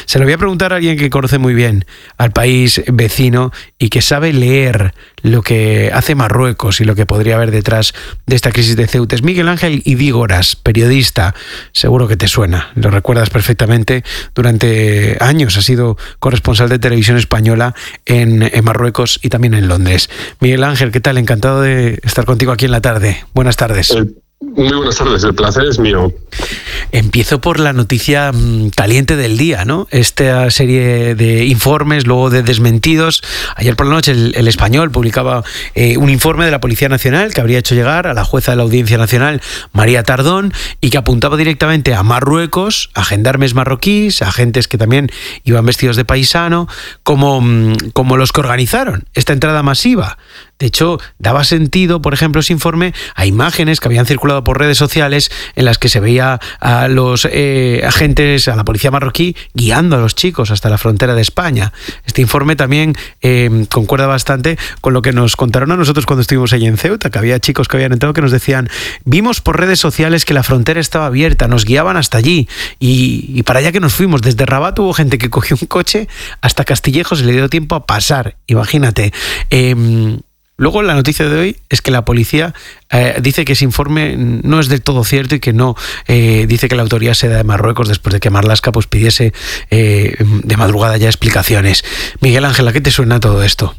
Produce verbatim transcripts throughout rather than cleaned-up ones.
Se lo voy a preguntar a alguien que conoce muy bien al país vecino y que sabe leer lo que hace Marruecos y lo que podría haber detrás de esta crisis de Ceuta. Es Miguel Ángel Idígoras, periodista. Seguro que te suena, lo recuerdas perfectamente. Durante años ha sido corresponsal de Televisión Española en, en Marruecos y también en Londres. Miguel Ángel, ¿qué tal? Encantado de estar contigo aquí en la tarde. Buenas tardes. Eh, muy buenas tardes, el placer es mío. Empiezo por la noticia caliente del día, ¿no? Esta serie de informes, luego de desmentidos. Ayer por la noche el, el Español publicaba eh, un informe de la Policía Nacional que habría hecho llegar a la jueza de la Audiencia Nacional, María Tardón, y que apuntaba directamente a Marruecos, a gendarmes marroquíes, a agentes que también iban vestidos de paisano, como, como los que organizaron esta entrada masiva. De hecho, daba sentido, por ejemplo, ese informe a imágenes que habían circulado por redes sociales en las que se veía a los eh, agentes, a la policía marroquí, guiando a los chicos hasta la frontera de España. Este informe también eh, concuerda bastante con lo que nos contaron a nosotros cuando estuvimos allí en Ceuta, que había chicos que habían entrado que nos decían: vimos por redes sociales que la frontera estaba abierta, nos guiaban hasta allí y, y para allá que nos fuimos. Desde Rabat hubo gente que cogió un coche hasta Castillejos y le dio tiempo a pasar. Imagínate. Eh, Luego, la noticia de hoy es que la policía eh, dice que ese informe no es del todo cierto y que no eh, dice que la autoría sea de Marruecos, después de que Marlaska pues, pidiese eh, de madrugada ya explicaciones. Miguel Ángel, ¿a qué te suena todo esto?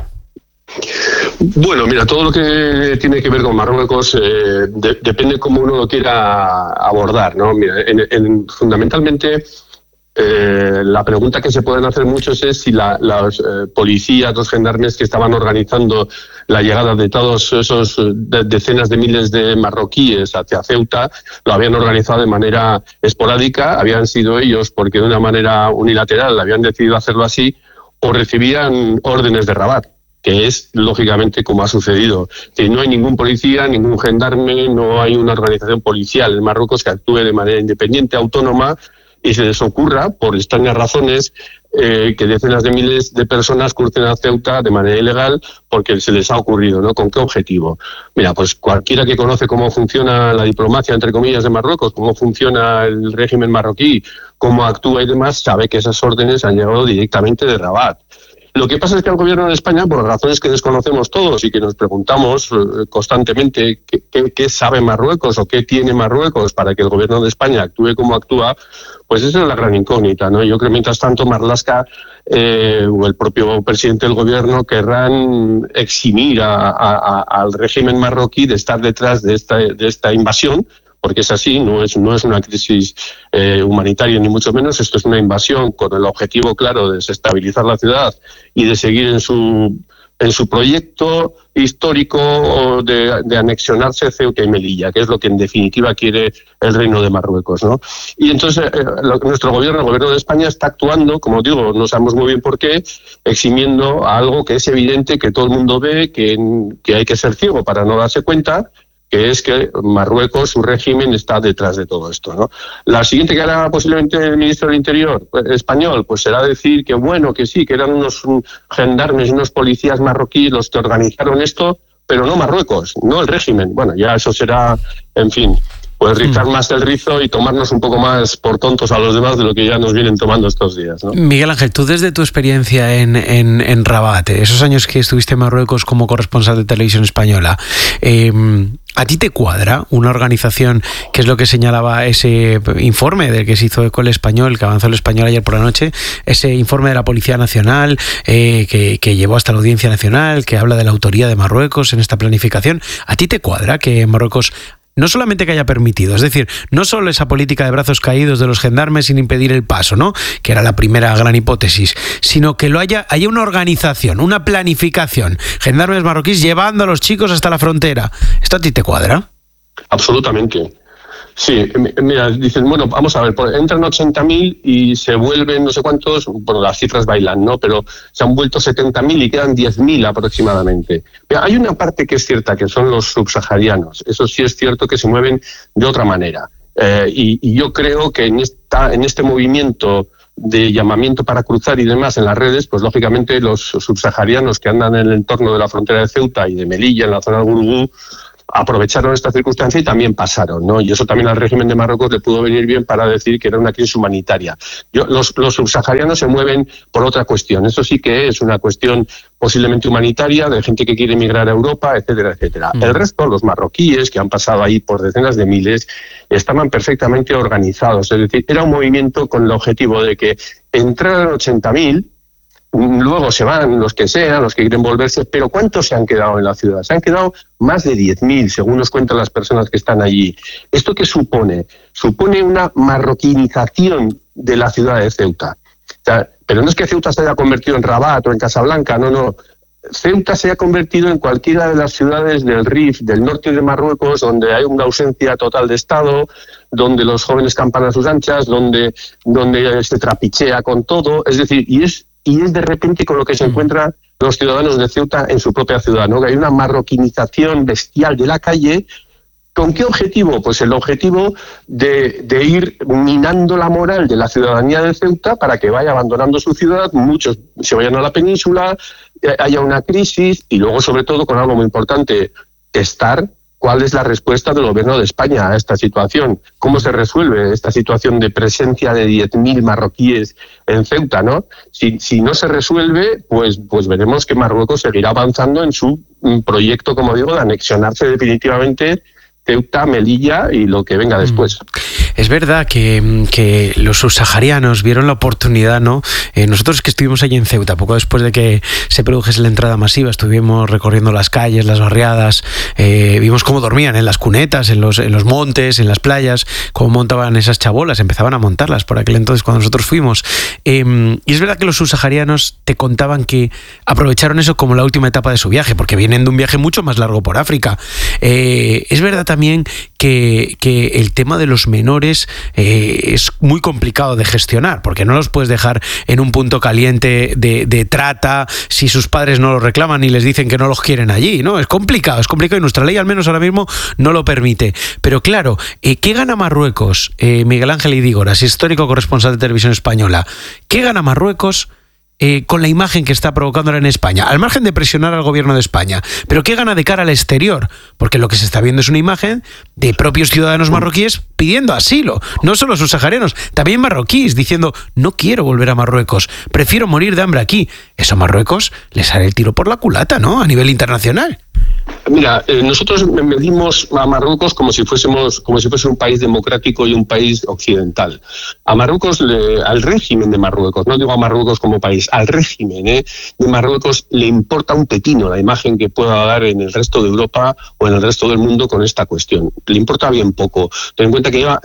Bueno, mira, todo lo que tiene que ver con Marruecos eh, de, depende cómo uno lo quiera abordar, ¿no? Mira, en, en, fundamentalmente... Eh, la pregunta que se pueden hacer muchos es si la, los eh, policías, los gendarmes que estaban organizando la llegada de todos esos de, decenas de miles de marroquíes hacia Ceuta lo habían organizado de manera esporádica, habían sido ellos porque de una manera unilateral habían decidido hacerlo así, o recibían órdenes de Rabat, que es lógicamente como ha sucedido. Que no hay ningún policía, ningún gendarme, no hay una organización policial en Marruecos que actúe de manera independiente, autónoma, y se les ocurra, por extrañas razones, eh, que decenas de miles de personas crucen a Ceuta de manera ilegal porque se les ha ocurrido, ¿no? ¿Con qué objetivo? Mira, pues cualquiera que conoce cómo funciona la diplomacia, entre comillas, de Marruecos, cómo funciona el régimen marroquí, cómo actúa y demás, sabe que esas órdenes han llegado directamente de Rabat. Lo que pasa es que el gobierno de España, por razones que desconocemos todos y que nos preguntamos eh, constantemente qué, qué, qué sabe Marruecos o qué tiene Marruecos para que el gobierno de España actúe como actúa, pues esa es la gran incógnita, ¿no? Yo creo que mientras tanto Marlaska eh, o el propio presidente del gobierno querrán eximir a, a, a, al régimen marroquí de estar detrás de esta, de esta invasión, porque es así, no es, no es una crisis eh, humanitaria ni mucho menos, esto es una invasión con el objetivo claro de desestabilizar la ciudad y de seguir en su en su proyecto histórico de, de anexionarse Ceuta y Melilla, que es lo que en definitiva quiere el Reino de Marruecos, ¿no? Y entonces eh, lo, nuestro gobierno, el gobierno de España, está actuando, como digo, no sabemos muy bien por qué, eximiendo a algo que es evidente, que todo el mundo ve, que, que hay que ser ciego para no darse cuenta, que es que Marruecos, su régimen, está detrás de todo esto, ¿no? La siguiente que hará posiblemente el ministro del Interior español, pues será decir que bueno, que sí, que eran unos gendarmes y unos policías marroquíes los que organizaron esto, pero no Marruecos, no el régimen. Bueno, ya eso será, en fin, pues rizar más el rizo y tomarnos un poco más por tontos a los demás de lo que ya nos vienen tomando estos días, ¿no? Miguel Ángel, tú desde tu experiencia en, en, en Rabat, esos años que estuviste en Marruecos como corresponsal de Televisión Española, eh, ¿a ti te cuadra una organización, que es lo que señalaba ese informe del que se hizo eco el Español, que avanzó el Español ayer por la noche, ese informe de la Policía Nacional eh, que, que llevó hasta la Audiencia Nacional, que habla de la autoría de Marruecos en esta planificación? ¿A ti te cuadra que Marruecos no solamente que haya permitido, es decir, no solo esa política de brazos caídos de los gendarmes sin impedir el paso, ¿no?, que era la primera gran hipótesis, sino que lo haya, haya una organización, una planificación, gendarmes marroquíes llevando a los chicos hasta la frontera? ¿Esto a ti te cuadra? Absolutamente. Sí, mira, dicen, bueno, vamos a ver, entran ochenta mil y se vuelven no sé cuántos, bueno, las cifras bailan, ¿no? Pero se han vuelto setenta mil y quedan diez mil aproximadamente. Mira, hay una parte que es cierta, que son los subsaharianos. Eso sí es cierto que se mueven de otra manera. Eh, y, y yo creo que en, esta, en este movimiento de llamamiento para cruzar y demás en las redes, pues lógicamente los subsaharianos que andan en el entorno de la frontera de Ceuta y de Melilla, en la zona del Gurugú, aprovecharon esta circunstancia y también pasaron, ¿no? Y eso también al régimen de Marruecos le pudo venir bien para decir que era una crisis humanitaria. Yo, los, los subsaharianos se mueven por otra cuestión. Eso sí que es una cuestión posiblemente humanitaria, de gente que quiere emigrar a Europa, etcétera, etcétera. Mm. El resto, los marroquíes, que han pasado ahí por decenas de miles, estaban perfectamente organizados. Es decir, era un movimiento con el objetivo de que entraran ochenta mil, luego se van los que sean, los que quieren volverse, pero ¿cuántos se han quedado en la ciudad? Se han quedado más de diez mil, según nos cuentan las personas que están allí. ¿Esto qué supone? Supone una marroquinización de la ciudad de Ceuta. O sea, pero no es que Ceuta se haya convertido en Rabat o en Casablanca, no, no. Ceuta se ha convertido en cualquiera de las ciudades del Rif, del norte de Marruecos, donde hay una ausencia total de Estado, donde los jóvenes campan a sus anchas, donde, donde se trapichea con todo. Es decir, y es y es de repente con lo que se encuentran los ciudadanos de Ceuta en su propia ciudad, ¿no? Que hay una marroquinización bestial de la calle. ¿Con qué objetivo? Pues el objetivo de, de ir minando la moral de la ciudadanía de Ceuta para que vaya abandonando su ciudad, muchos se vayan a la península, haya una crisis y luego, sobre todo, con algo muy importante, testar cuál es la respuesta del gobierno de España a esta situación. ¿Cómo se resuelve esta situación de presencia de diez mil marroquíes en Ceuta, ¿no? Si, si no se resuelve, pues, pues veremos que Marruecos seguirá avanzando en su proyecto, como digo, de anexionarse definitivamente Ceuta, Melilla y lo que venga después. Es verdad que, que los subsaharianos vieron la oportunidad, ¿no? Eh, nosotros que estuvimos allí en Ceuta, poco después de que se produjese la entrada masiva, estuvimos recorriendo las calles, las barriadas, eh, vimos cómo dormían en las cunetas, en los, en los montes, en las playas, cómo montaban esas chabolas, empezaban a montarlas por aquel entonces cuando nosotros fuimos. Eh, y es verdad que los subsaharianos te contaban que aprovecharon eso como la última etapa de su viaje, porque vienen de un viaje mucho más largo por África. Eh, es verdad también que, que el tema de los menores eh, es muy complicado de gestionar, porque no los puedes dejar en un punto caliente de, de trata si sus padres no los reclaman y les dicen que no los quieren allí, ¿no? Es complicado, es complicado y nuestra ley al menos ahora mismo no lo permite. Pero claro, eh, ¿qué gana Marruecos? Eh, Miguel Ángel Idígoras, histórico corresponsal de Televisión Española. ¿Qué gana Marruecos Eh, con la imagen que está provocando en España, al margen de presionar al gobierno de España? Pero ¿qué gana de cara al exterior? Porque lo que se está viendo es una imagen de propios ciudadanos marroquíes pidiendo asilo, no solo subsaharianos, también marroquíes, diciendo no quiero volver a Marruecos, prefiero morir de hambre aquí. Eso a Marruecos les sale el tiro por la culata, ¿no? A nivel internacional. Mira, eh, nosotros medimos a Marruecos como si fuésemos, como si fuese un país democrático y un país occidental. A Marruecos, le, al régimen de Marruecos, no digo a Marruecos como país, al régimen eh, de Marruecos le importa un pepino la imagen que pueda dar en el resto de Europa o en el resto del mundo con esta cuestión. Le importa bien poco. Ten en cuenta que lleva,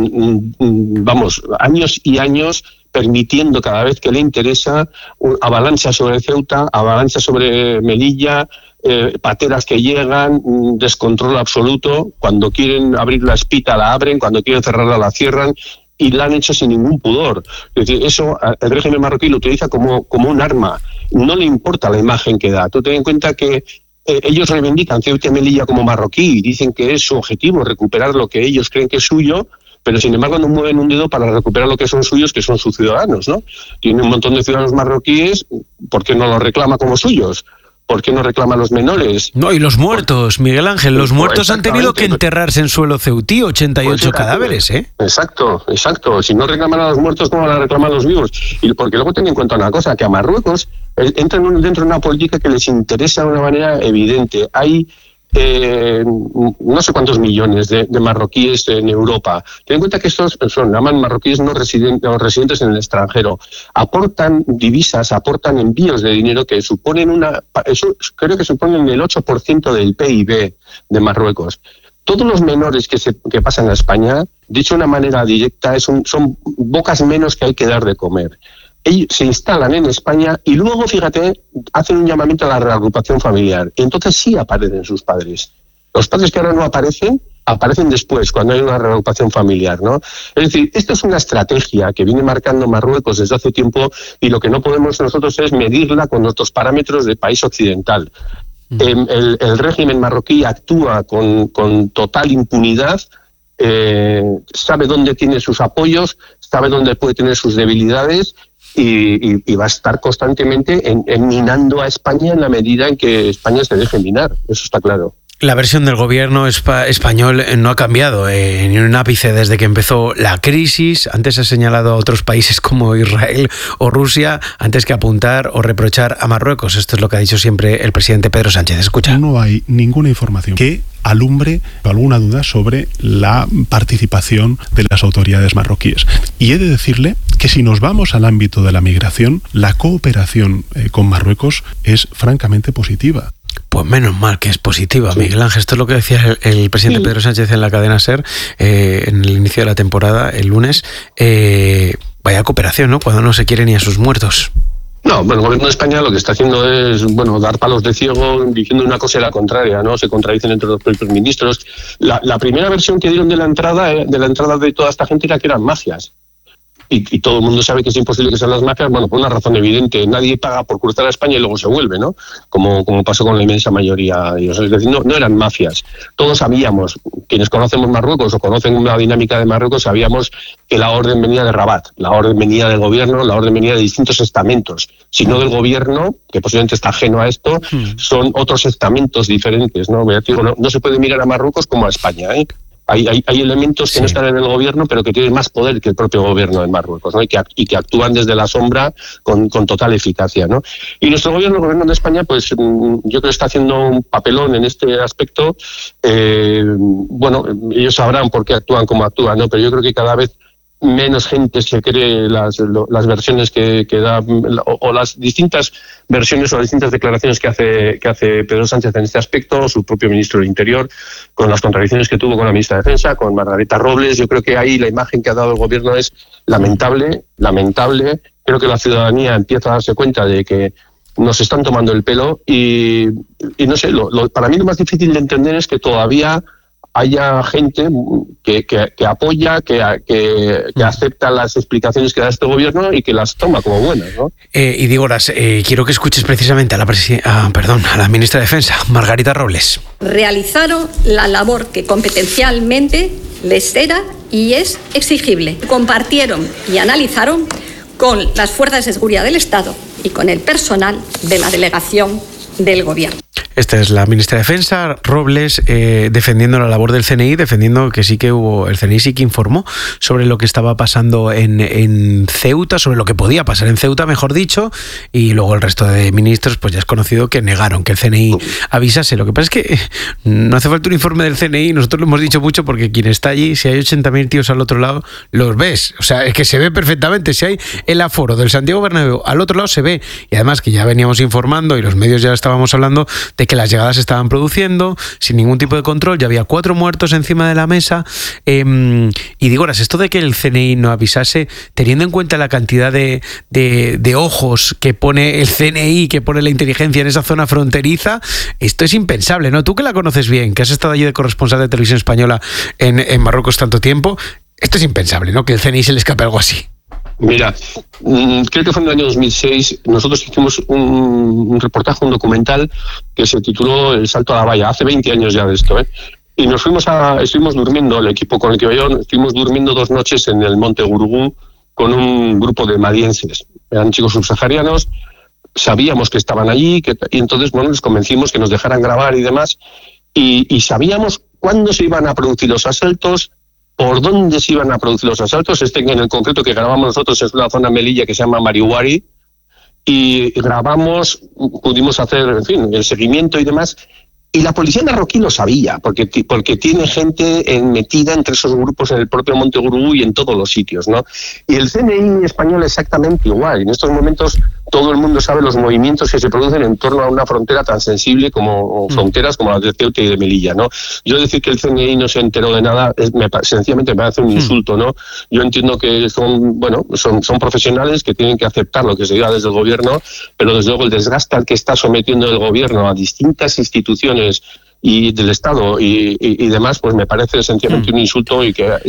mm, vamos, años y años permitiendo cada vez que le interesa avalancha sobre Ceuta, avalancha sobre Melilla, eh, pateras que llegan, un descontrol absoluto. Cuando quieren abrir la espita la abren, cuando quieren cerrarla la cierran, y la han hecho sin ningún pudor. Es decir, eso el régimen marroquí lo utiliza como, como un arma. No le importa la imagen que da. Tú ten en cuenta que eh, ellos reivindican Ceuta y Melilla como marroquí y dicen que es su objetivo recuperar lo que ellos creen que es suyo, pero sin embargo no mueven un dedo para recuperar lo que son suyos, que son sus ciudadanos, ¿no? Tiene un montón de ciudadanos marroquíes, ¿por qué no los reclama como suyos? ¿Por qué no reclama a los menores? No, y los muertos, Miguel Ángel, los muertos han tenido que enterrarse en suelo ceutí, ochenta y ocho pues, cadáveres, ¿eh? Exacto, exacto. Si no reclaman a los muertos, ¿cómo van a reclamar a los vivos? Y porque luego ten en cuenta una cosa, que a Marruecos entran dentro de una política que les interesa de una manera evidente. Hay Eh, no sé cuántos millones de, de marroquíes en Europa. Ten en cuenta que estos son, llaman marroquíes no residentes, no residentes en el extranjero. Aportan divisas, aportan envíos de dinero que suponen una, eso creo que suponen el ocho por ciento del P I B de Marruecos. Todos los menores que, se, que pasan a España, dicho de una manera directa, es un, son bocas menos que hay que dar de comer. Ellos se instalan en España y luego, fíjate, hacen un llamamiento a la reagrupación familiar. Y entonces sí aparecen sus padres. Los padres que ahora no aparecen, aparecen después, cuando hay una reagrupación familiar, ¿no? Es decir, esto es una estrategia que viene marcando Marruecos desde hace tiempo y lo que no podemos nosotros es medirla con nuestros parámetros de país occidental. Mm. El, el, el régimen marroquí actúa con, con total impunidad, eh, sabe dónde tiene sus apoyos, sabe dónde puede tener sus debilidades. Y, y, y va a estar constantemente en, en minando a España en la medida en que España se deje minar, eso está claro. La versión del gobierno espa- español no ha cambiado eh, ni un ápice desde que empezó la crisis. Antes ha señalado a otros países como Israel o Rusia antes que apuntar o reprochar a Marruecos. Esto es lo que ha dicho siempre el presidente Pedro Sánchez. Escucha. No hay ninguna información que alumbre alguna duda sobre la participación de las autoridades marroquíes. Y he de decirle que si nos vamos al ámbito de la migración, la cooperación eh, con Marruecos es francamente positiva. Pues menos mal que es positiva, sí. Miguel Ángel. Esto es lo que decía el, el presidente sí. Pedro Sánchez en la cadena SER eh, en el inicio de la temporada, el lunes. Eh, vaya cooperación, ¿no? Cuando no se quiere ni a sus muertos. No, bueno, el gobierno de España lo que está haciendo es, bueno, dar palos de ciego diciendo una cosa y la contraria, ¿no? Se contradicen entre los propios ministros. La, la primera versión que dieron de la entrada, eh, de la entrada de toda esta gente era que eran mafias. Y, y todo el mundo sabe que es imposible que sean las mafias, bueno, por una razón evidente. Nadie paga por cruzar a España y luego se vuelve, ¿no? Como, como pasó con la inmensa mayoría de ellos. Es decir, no, no eran mafias. Todos sabíamos, quienes conocemos Marruecos o conocen la dinámica de Marruecos, sabíamos que la orden venía de Rabat, la orden venía del gobierno, la orden venía de distintos estamentos. Si no del gobierno, que posiblemente está ajeno a esto, hmm. son otros estamentos diferentes, ¿no? No, no se puede mirar a Marruecos como a España, ¿eh? Hay, hay, hay elementos que sí. no están en el gobierno, pero que tienen más poder que el propio gobierno de Marruecos, ¿no? Y que, y que actúan desde la sombra con, con total eficacia, ¿no? Y nuestro gobierno, el gobierno de España, pues yo creo que está haciendo un papelón en este aspecto. Eh, bueno, ellos sabrán por qué actúan como actúan, ¿no? Pero yo creo que cada vez menos gente se cree las, las versiones que, que da o, o las distintas versiones o las distintas declaraciones que hace que hace Pedro Sánchez en este aspecto, su propio ministro del Interior, con las contradicciones que tuvo con la ministra de Defensa, con Margarita Robles. Yo creo que ahí la imagen que ha dado el gobierno es lamentable, lamentable. Creo que la ciudadanía empieza a darse cuenta de que nos están tomando el pelo y, y no sé, lo, lo, para mí lo más difícil de entender es que todavía haya gente que, que, que apoya, que, que, que acepta las explicaciones que da este gobierno y que las toma como buenas, ¿no? Eh, y digo, eh, quiero que escuches precisamente a la, presi- a, perdón, a la ministra de Defensa, Margarita Robles. Realizaron la labor que competencialmente les era y es exigible. Compartieron y analizaron con las fuerzas de seguridad del Estado y con el personal de la delegación del gobierno. Esta es la ministra de Defensa, Robles, eh, defendiendo la labor del C N I, defendiendo que sí que hubo, el C N I sí que informó sobre lo que estaba pasando en, en Ceuta, sobre lo que podía pasar en Ceuta, mejor dicho, y luego el resto de ministros, pues ya es conocido que negaron que el C N I avisase. Lo que pasa es que no hace falta un informe del C N I, nosotros lo hemos dicho mucho porque quien está allí, si hay ochenta mil tíos al otro lado, los ves. O sea, es que se ve perfectamente. Si hay el aforo del Santiago Bernabéu al otro lado, se ve. Y además que ya veníamos informando y los medios ya estábamos hablando de que las llegadas se estaban produciendo sin ningún tipo de control, ya había cuatro muertos encima de la mesa. Eh, y digo, esto de que el C N I no avisase, teniendo en cuenta la cantidad de, de, de ojos que pone el C N I, que pone la inteligencia en esa zona fronteriza, esto es impensable, ¿no? Tú que la conoces bien, que has estado allí de corresponsal de Televisión Española en, en Marruecos tanto tiempo, esto es impensable, ¿no? Que el C N I se le escape algo así. Mira, creo que fue en el año dos mil seis, nosotros hicimos un, un reportaje, un documental que se tituló El salto a la valla, hace veinte años ya de esto, ¿eh? Y nos fuimos a, estuvimos durmiendo, el equipo con el que yo, estuvimos durmiendo dos noches en el Monte Gurugú con un grupo de madienses, eran chicos subsaharianos, sabíamos que estaban allí, que, y entonces, bueno, les convencimos que nos dejaran grabar y demás, y, y sabíamos cuándo se iban a producir los asaltos, por dónde se iban a producir los asaltos. Este en el concreto que grabamos nosotros es una zona Melilla que se llama Marihuari, y grabamos, pudimos hacer, en fin, el seguimiento y demás. Y la policía marroquí lo sabía, porque, porque tiene gente en, metida entre esos grupos en el propio Monte Gurugú y en todos los sitios, ¿no? Y el C N I español exactamente igual. En estos momentos todo el mundo sabe los movimientos que se producen en torno a una frontera tan sensible como mm. fronteras como las de Ceuta y de Melilla, ¿no? Yo decir que el C N I no se enteró de nada, es, me, sencillamente me parece un insulto, ¿no? Yo entiendo que son, bueno, son, son profesionales que tienen que aceptar lo que se diga desde el gobierno, pero desde luego el desgaste al que está sometiendo el gobierno a distintas instituciones y del Estado y, y, y demás, pues me parece sencillamente mm. un insulto y que es,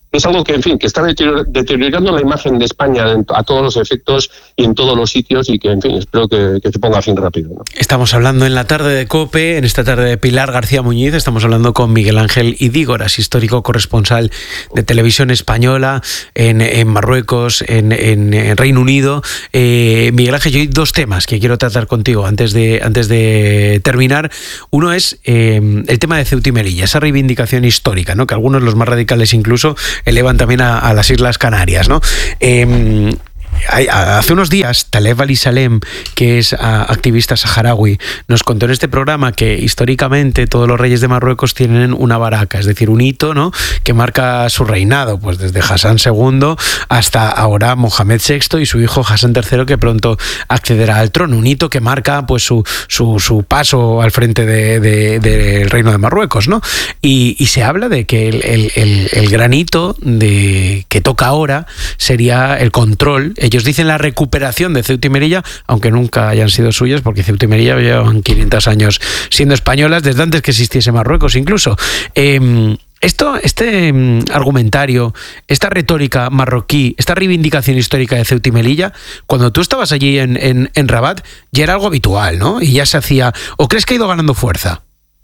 Es algo que, en fin, que está deteriorando la imagen de España a todos los efectos y en todos los sitios, y que, en fin, espero que, que se ponga a fin rápido, ¿no? Estamos hablando en la tarde de COPE, en esta tarde de Pilar García Muñiz, estamos hablando con Miguel Ángel Idígoras, histórico corresponsal de Televisión Española en, en Marruecos, en, en, en Reino Unido. Eh, Miguel Ángel, yo hay dos temas que quiero tratar contigo antes de, antes de terminar. Uno es eh, el tema de Ceuta y Melilla, esa reivindicación histórica, ¿no?, que algunos, los más radicales incluso, elevan también a, a las Islas Canarias, ¿no? Eh, Hace unos días, Taleb Ali Salem, que es activista saharaui, nos contó en este programa que históricamente todos los reyes de Marruecos tienen una baraca, es decir, un hito, ¿no?, que marca su reinado, pues desde Hassan segundo hasta ahora Mohamed sexto y su hijo Hassan tercero, que pronto accederá al trono. Un hito que marca pues su, su, su paso al frente de, de, del reino de Marruecos, ¿no? Y, y se habla de que el, el, el, el gran hito de, que toca ahora sería el control. Ellos dicen la recuperación de Ceuta y Melilla, aunque nunca hayan sido suyas, porque Ceuta y Melilla llevan quinientos años siendo españolas, desde antes que existiese Marruecos incluso. Eh, esto, este um, argumentario, esta retórica marroquí, esta reivindicación histórica de Ceuta y Melilla, cuando tú estabas allí en, en, en Rabat, ya era algo habitual, ¿no? Y ya se hacía... ¿O crees que ha ido ganando fuerza?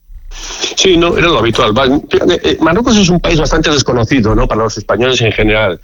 Sí, no, era lo habitual. Marruecos es un país bastante desconocido, ¿no?, para los españoles en general.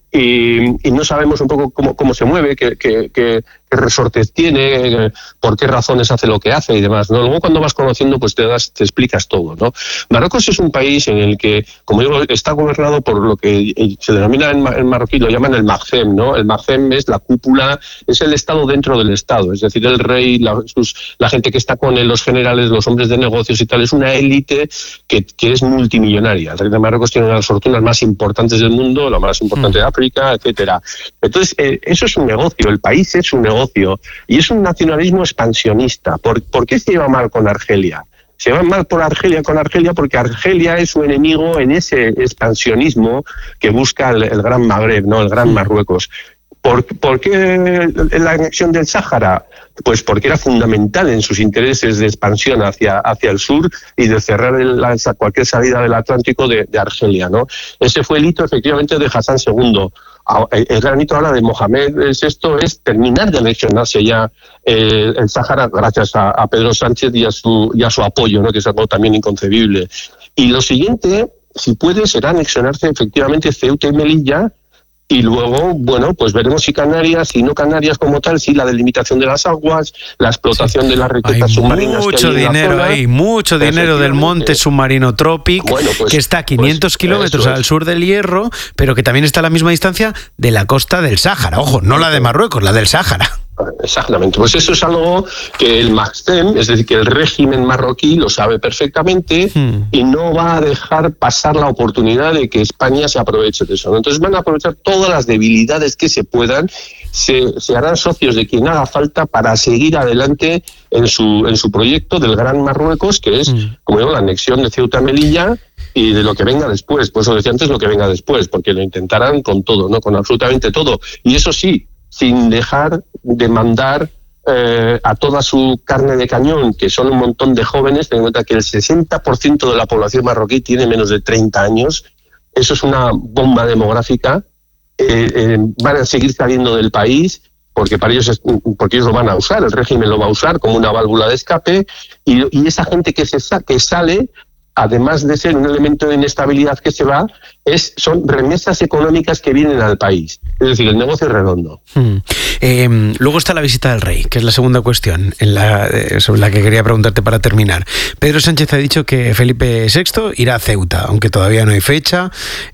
Y, y no sabemos un poco cómo, cómo se mueve, qué, qué, qué, qué resortes tiene, por qué razones hace lo que hace y demás, ¿no? Luego, cuando vas conociendo, pues te das, te explicas todo, ¿no? Marruecos es un país en el que, como digo, está gobernado por lo que se denomina en, en marroquí, lo llaman el Maghem, ¿no? El Maghem es la cúpula, es el Estado dentro del Estado, es decir, el rey, la, sus, la gente que está con él, los generales, los hombres de negocios y tal, es una élite que, que es multimillonaria. El rey de Marruecos tiene una de las fortunas más importantes del mundo, la más importante de África, etcétera. Entonces, eh, eso es un negocio, el país es un negocio y es un nacionalismo expansionista. ¿Por, ¿por qué se lleva mal con Argelia? Se va mal por Argelia con Argelia porque Argelia es su enemigo en ese expansionismo que busca el, el Gran Magreb, ¿no?, el Gran Marruecos. ¿Por, ¿Por qué la anexión del Sáhara? Pues porque era fundamental en sus intereses de expansión hacia, hacia el sur y de cerrar el, la, cualquier salida del Atlántico de, de Argelia, ¿no? Ese fue el hito, efectivamente, de Hassan segundo. El, el gran hito ahora de Mohamed sexto es terminar de anexionarse ya eh, el Sáhara, gracias a, a Pedro Sánchez y a su, y a su apoyo, ¿no?, que es algo también inconcebible. Y lo siguiente, si puede, será anexionarse efectivamente Ceuta y Melilla. Y luego, bueno, pues veremos si Canarias, y no Canarias como tal, si la delimitación de las aguas, la explotación sí. de las riquezas hay submarinas. Mucho que hay dinero en la zona, ahí, mucho dinero del monte submarino Tropic, bueno, pues, que está a quinientos pues, kilómetros al sur del Hierro, pero que también está a la misma distancia de la costa del Sáhara. Ojo, no la de Marruecos, la del Sáhara. Exactamente, pues eso es algo que el Maghem, es decir, que el régimen marroquí lo sabe perfectamente hmm. y no va a dejar pasar la oportunidad de que España se aproveche de eso, ¿no? Entonces van a aprovechar todas las debilidades que se puedan, se, se harán socios de quien haga falta para seguir adelante en su, en su proyecto del Gran Marruecos, que es, hmm. como digo, la anexión de Ceuta y Melilla y de lo que venga después. Por eso decía antes lo que venga después, porque lo intentarán con todo, ¿no?, con absolutamente todo. Y eso sí, sin dejar de mandar eh, a toda su carne de cañón, que son un montón de jóvenes. Ten en cuenta que el sesenta por ciento de la población marroquí tiene menos de treinta años. Eso es una bomba demográfica. Eh, eh, van a seguir saliendo del país porque para ellos es, porque ellos lo van a usar, el régimen lo va a usar como una válvula de escape, y, y esa gente que, se, que sale, además de ser un elemento de inestabilidad que se va, es, son remesas económicas que vienen al país. Es decir, el negocio es redondo. Hmm. Eh, luego está la visita del rey, que es la segunda cuestión en la, eh, sobre la que quería preguntarte para terminar. Pedro Sánchez ha dicho que Felipe sexto irá a Ceuta, aunque todavía no hay fecha.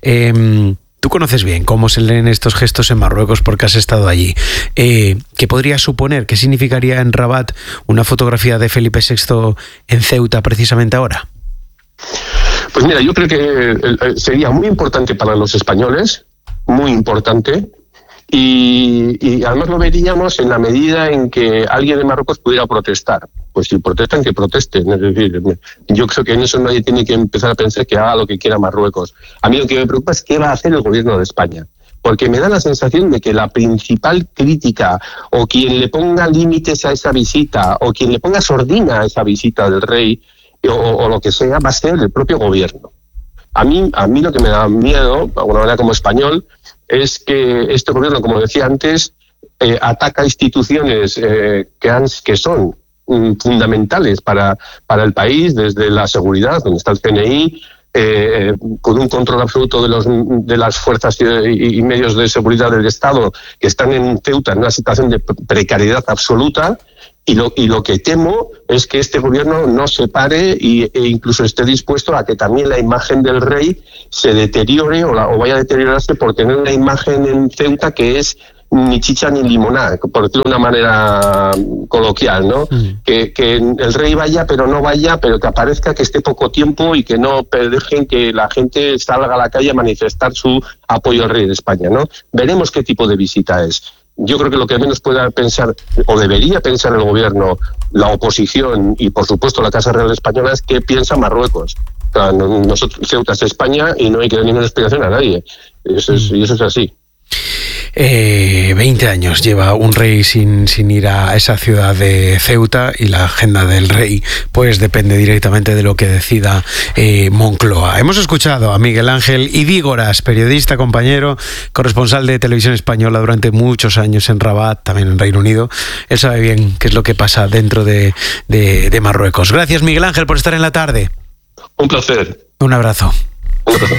Eh, Tú conoces bien cómo se leen estos gestos en Marruecos porque has estado allí. Eh, ¿Qué podría suponer? ¿Qué significaría en Rabat una fotografía de Felipe sexto en Ceuta precisamente ahora? Pues mira, yo creo que sería muy importante para los españoles, muy importante, y, y además lo veríamos en la medida en que alguien de Marruecos pudiera protestar. Pues si protestan, que protesten. Es decir, yo creo que en eso nadie tiene que empezar a pensar que haga lo que quiera Marruecos. A mí lo que me preocupa es qué va a hacer el gobierno de España. Porque me da la sensación de que la principal crítica, o quien le ponga límites a esa visita, o quien le ponga sordina a esa visita del rey, o, o lo que sea, va a ser el propio gobierno. A mí, a mí lo que me da miedo, de alguna manera como español, es que este gobierno, como decía antes, eh, ataca instituciones eh, que, han, que son mm, fundamentales para, para el país, desde la seguridad, donde está el C N I, eh, con un control absoluto de, los, de las fuerzas y, y medios de seguridad del Estado, que están en Ceuta en una situación de precariedad absoluta. Y lo, y lo que temo es que este gobierno no se pare y, e incluso esté dispuesto a que también la imagen del rey se deteriore o, la, o vaya a deteriorarse por tener una imagen en Ceuta que es ni chicha ni limonada, por decirlo de una manera coloquial, ¿no? Mm. Que, que el rey vaya, pero no vaya, pero que aparezca, que esté poco tiempo y que no dejen que la gente salga a la calle a manifestar su apoyo al rey de España, ¿no? Veremos qué tipo de visita es. Yo creo que lo que menos pueda pensar, o debería pensar el gobierno, la oposición y, por supuesto, la Casa Real Española, es qué piensa Marruecos. O sea, nosotros, Ceuta es España y no hay que dar ninguna explicación a nadie. Eso es, y eso es así. Eh, veinte años lleva un rey sin, sin ir a esa ciudad de Ceuta, y la agenda del rey pues depende directamente de lo que decida eh, Moncloa. Hemos escuchado a Miguel Ángel Idígoras, periodista, compañero, corresponsal de Televisión Española durante muchos años en Rabat, también en Reino Unido. Él sabe bien qué es lo que pasa dentro de, de, de Marruecos. Gracias, Miguel Ángel, por estar en la tarde. Un placer. Un abrazo. Un abrazo.